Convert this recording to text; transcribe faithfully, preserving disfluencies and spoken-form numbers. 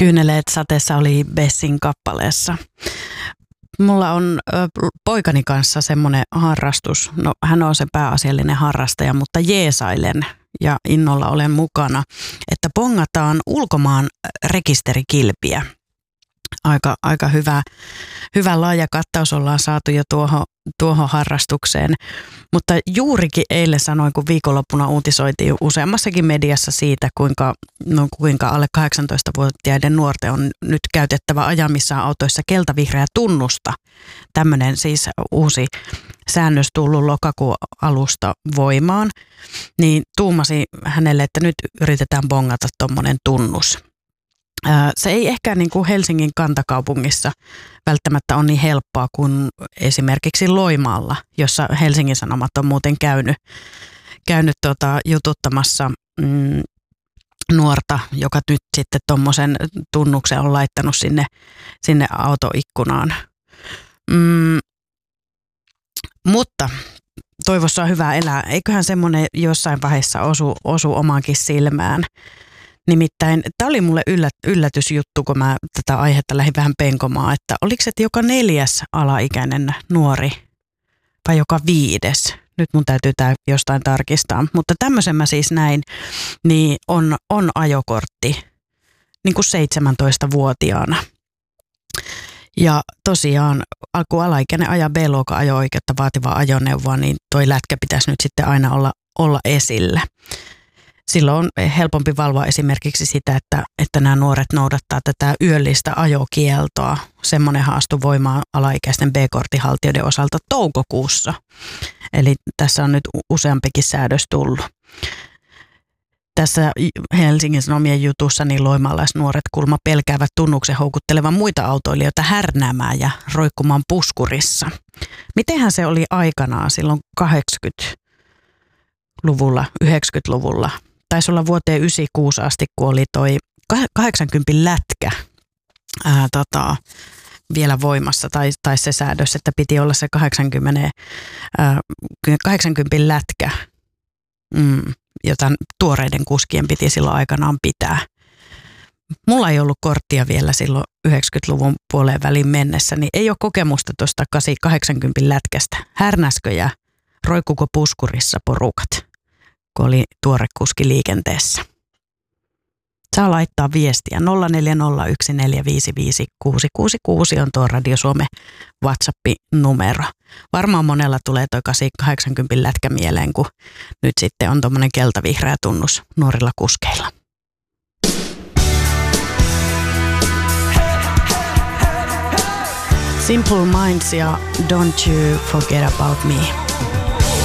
Kyyneleet sateessa oli Bessin kappaleessa. Mulla on ö, poikani kanssa semmoinen harrastus. No, hän on se pääasiallinen harrastaja, mutta jeesailen ja innolla olen mukana, että bongataan ulkomaan rekisterikilpiä. Aika, aika hyvä, hyvä laaja kattaus ollaan saatu jo tuohon, tuohon harrastukseen. Mutta juurikin eilen sanoin, kun viikonloppuna uutisoitiin useammassakin mediassa siitä, kuinka, no, kuinka alle kahdeksantoistavuotiaiden nuorten on nyt käytettävä ajamissaan autoissa keltavihreä tunnusta. Tämmöinen siis uusi säännös tullut lokakuun alusta voimaan. Niin tuumasi hänelle, että nyt yritetään bongata tuommoinen tunnus. Se ei ehkä niin kuin Helsingin kantakaupungissa välttämättä ole niin helppoa kuin esimerkiksi Loimaalla, jossa Helsingin Sanomat on muuten käynyt, käynyt tota, jututtamassa mm, nuorta, joka nyt sitten tuommoisen tunnuksen on laittanut sinne, sinne autoikkunaan. Mm, mutta toivossa on hyvä elää. Eiköhän semmoinen jossain vaiheessa osu, osu omaankin silmään. Nimittäin tämä oli mulle yllät, yllätysjuttu, kun mä tätä aihetta lähdin vähän penkomaan, että oliko se, että joka neljäs alaikäinen nuori vai joka viides, nyt mun täytyy tämä jostain tarkistaa, mutta tämmöisen mä siis näin, niin on, on ajokortti niin kuin seitsemäntoistavuotiaana. Ja tosiaan, kun alaikäinen ajaa B-luokan ajo-oikeutta vaativaa ajoneuvoa, niin toi lätkä pitäisi nyt sitten aina olla, olla esillä. Silloin on helpompi valvoa esimerkiksi sitä, että, että nämä nuoret noudattaa tätä yöllistä ajokieltoa. Semmoinen haastu voimaan alaikäisten B-korttihaltijoiden osalta toukokuussa. Eli tässä on nyt useampikin säädös tullut. Tässä Helsingin Sanomien jutussa niin loimalaisnuoret kulma pelkäävät tunnuksen houkuttelevan muita autoilijoita härnäämään ja roikkumaan puskurissa. Mitenhän se oli aikanaan silloin kahdeksankymmentäluvulla, yhdeksänkymmentäluvulla? Taisi olla vuoteen yhdeksänkymmentäkuusi asti, kun oli toi kahdeksankymmentä lätkä ää, tota, vielä voimassa, tai, tai se säädös, että piti olla se kahdeksankymmentä, ää, kahdeksankymmentä lätkä, mm, jota tuoreiden kuskien piti silloin aikanaan pitää. Mulla ei ollut korttia vielä silloin yhdeksänkymmentäluvun puoleen väliin mennessä, niin ei ole kokemusta tuosta kahdeksankymmentä lätkästä. Härnäskö ja roikkuko puskurissa porukat, kun oli tuore kuski liikenteessä. Saa laittaa viestiä. nolla neljä nolla yksi neljä viisi viisi kuusi kuusi kuusi on tuo Radio Suomen WhatsApp-numero. Varmaan monella tulee toi kahdeksankymmentä lätkä mieleen, kun nyt sitten on tuommoinen keltavihreä tunnus nuorilla kuskeilla. Simple Minds ja Don't You Forget About Me.